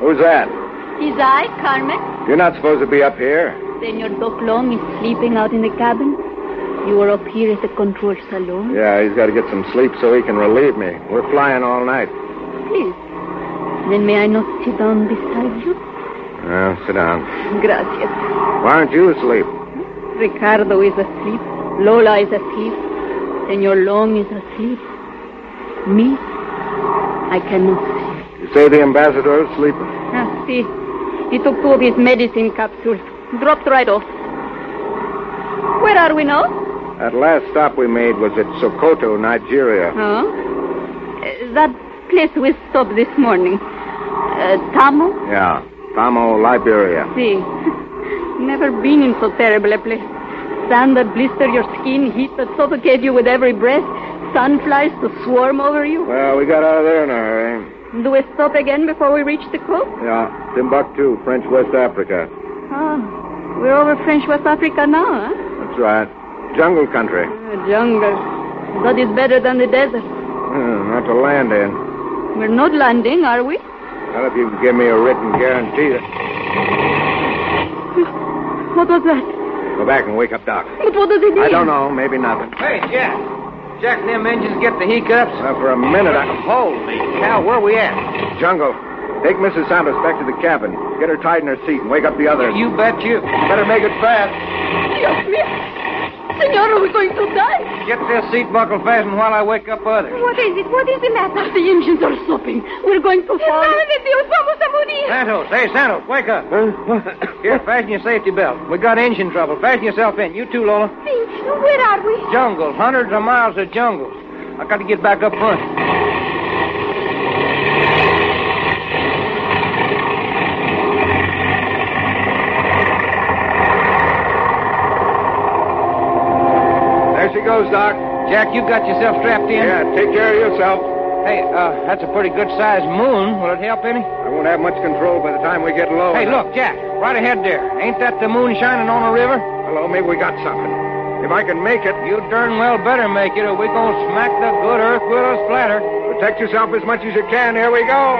Who's that? Is I, Carmen? You're not supposed to be up here. Senor Doc Long is sleeping out in the cabin. You are up here at the control salon. Yeah, he's got to get some sleep so he can relieve me. We're flying all night. Please. Then may I not sit down beside you? Sit down. Gracias. Why aren't you asleep? Ricardo is asleep. Lola is asleep. Senor Long is asleep. Me? I cannot sleep. You say the ambassador is sleeping? See. He took 2 of his medicine capsules. Dropped right off. Where are we now? That last stop we made was at Sokoto, Nigeria. Huh? That place we stopped this morning. Tamo? Yeah, Tamo, Liberia. See. Never been in so terrible a place. Sand that blister your skin, heat that suffocate you with every breath, sunflies to swarm over you. Well, we got out of there in a hurry. Do we stop again before we reach the coast? Yeah, Timbuktu, French West Africa. We're over French West Africa now, huh? That's right. Jungle country. Jungle. That is better than the desert. Not to land in. We're not landing, are we? Not if you can give me a written guarantee that... What was that? Go back and wake up Doc. But what does it mean? I don't know. Maybe nothing. Hey, Jack. Jack, them engines get the hiccups. Well, for a minute, Holy cow, where we at? Jungle. Take Mrs. Santos back to the cabin. Get her tied in her seat and wake up the others. You bet you. Better make it fast. Dios mío. Senor, are we going to die? Get this seat buckle fastened while I wake up others. What is it? What is the matter? The engines are stopping. We're going to fall. Santos, hey, Santos, wake up. Here, fasten your safety belt. We got engine trouble. Fasten yourself in. You too, Lola. Where are we? Jungles. Hundreds of miles of jungles. I got to get back up front. There she goes, Doc. Jack, you got yourself strapped in? Yeah, take care of yourself. Hey, that's a pretty good-sized moon. Will it help any? I won't have much control by the time we get low. Hey, look, Jack, right ahead there. Ain't that the moon shining on the river? Hello, maybe we got something. If I can make it... You darn well better make it, or we're going to smack the good earth with us flatter. Protect yourself as much as you can. Here we go.